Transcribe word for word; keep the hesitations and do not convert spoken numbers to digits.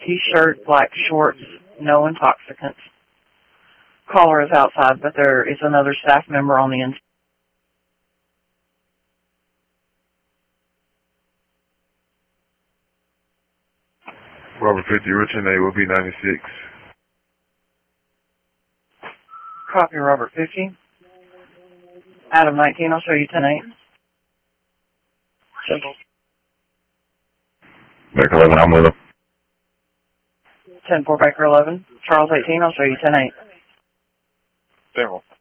T-shirt, black shorts, no intoxicants. Caller is outside, but there is another staff member on the inside. Robert fifty, Richard A will be ninety-six. Copy, Robert fifty. Adam nineteen, I'll show you ten eight. Simple. Baker eleven, I'm with him. ten four, Baker eleven. Charles eighteen, I'll show you ten eight. Simple.